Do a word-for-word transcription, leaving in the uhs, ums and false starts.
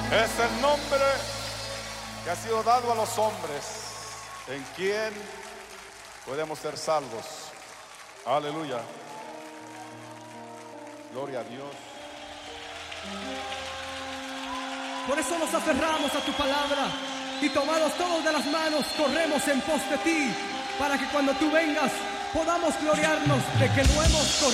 Es el nombre que ha sido dado a los hombres, en quien podemos ser salvos. Aleluya. Gloria a Dios. Por eso nos aferramos a tu palabra y tomados todos de las manos, corremos en pos de ti, para que cuando tú vengas podamos gloriarnos de que no hemos corrido